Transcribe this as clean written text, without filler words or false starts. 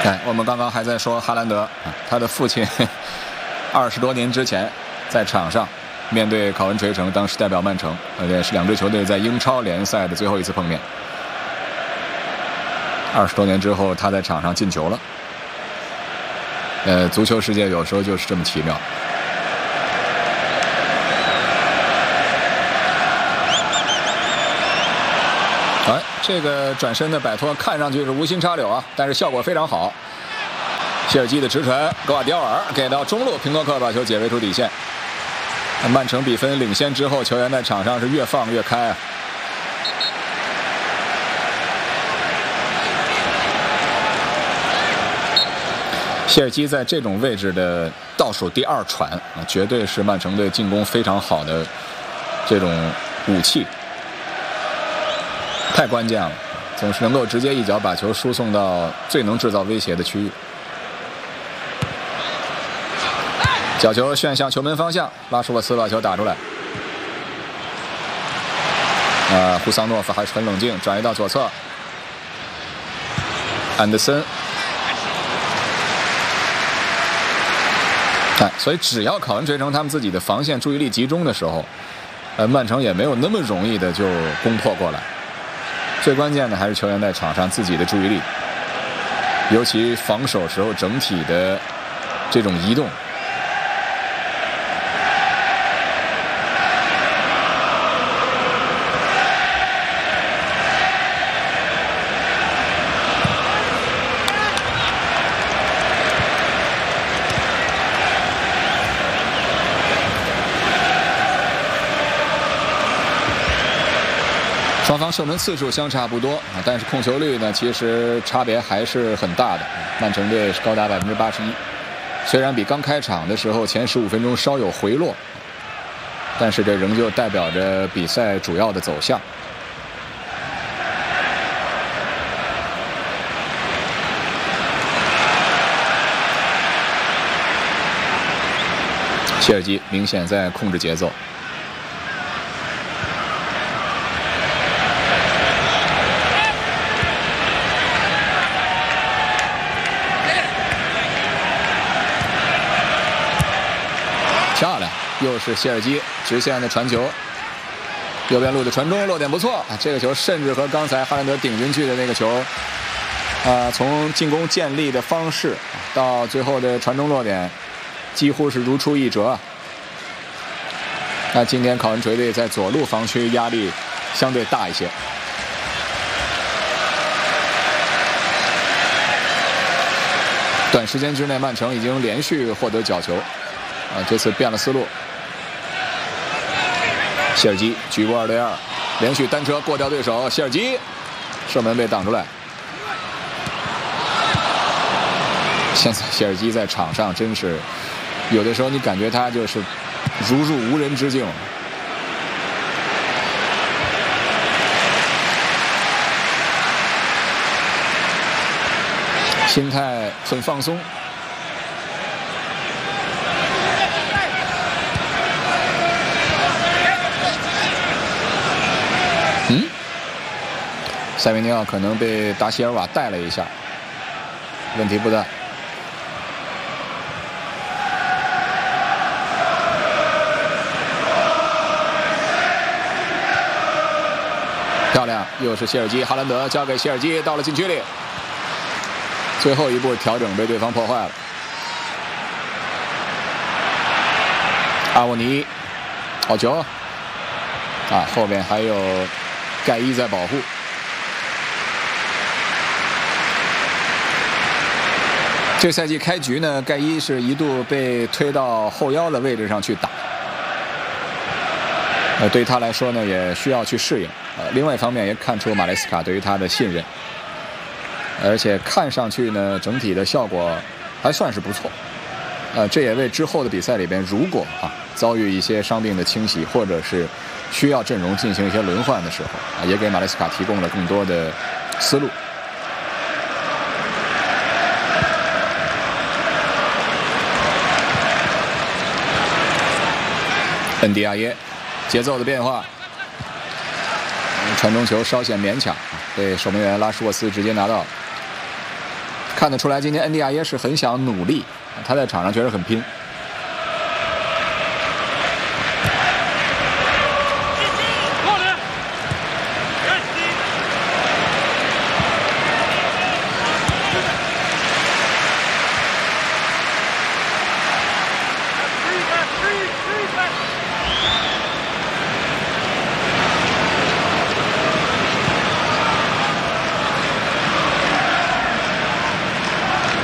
哎，我们刚刚还在说哈兰德，他的父亲20多年之前在场上面对考文垂城，当时代表曼城，也是两支球队在英超联赛的最后一次碰面。20多年之后，他在场上进球了。足球世界有时候就是这么奇妙。哎，这个转身的摆脱看上去是无心插柳啊，但是效果非常好。谢尔基的直传，格瓦迪奥尔给到中路，平诺克把球解围出底线。曼城比分领先之后，球员在场上是越放越开啊。谢尔基在这种位置的倒数第2传啊，绝对是曼城队进攻非常好的这种武器，太关键了，总是能够直接一脚把球输送到最能制造威胁的区域。角球旋向球门方向，拉什沃斯把球打出来。胡桑诺夫还是很冷静，转移到左侧，安德森。所以只要考文垂城他们自己的防线注意力集中的时候，曼城也没有那么容易的就攻破过来。最关键的还是球员在场上自己的注意力，尤其防守时候整体的这种移动。双方射门次数相差不多啊，但是控球率呢，其实差别还是很大的。曼城队是高达81%，虽然比刚开场的时候前15分钟稍有回落，但是这仍旧代表着比赛主要的走向。切尔基明显在控制节奏。漂亮，又是谢尔基直线的传球，右边路的传中落点不错啊！这个球甚至和刚才哈兰德顶进去的那个球，从进攻建立的方式到最后的传中落点，几乎是如出一辙。那今天考文垂队在左路防区压力相对大一些。短时间之内，曼城已经连续获得角球。这次变了思路，谢尔基举波2对2，连续单车过掉对手，谢尔基射门被挡出来。现在谢尔基在场上真是有的时候你感觉他就是如入无人之境，心态很放松。塞维尼奥可能被达席尔瓦带了一下，问题不大。漂亮，又是谢尔基，哈兰德交给谢尔基，到了禁区里，最后一步调整被对方破坏了。阿沃尼，好球啊！后面还有盖伊在保护。这赛季开局呢，盖伊是一度被推到后腰的位置上去打，对于他来说呢，也需要去适应。另外一方面也看出马雷斯卡对于他的信任，而且看上去呢，整体的效果还算是不错。这也为之后的比赛里边，如果遭遇一些伤病的清洗，或者是需要阵容进行一些轮换的时候，也给马雷斯卡提供了更多的思路。恩迪亚耶，节奏的变化，传中球稍显勉强，被守门员拉什沃斯直接拿到。 看得出来，今天恩迪亚耶是很想努力，他在场上确实很拼。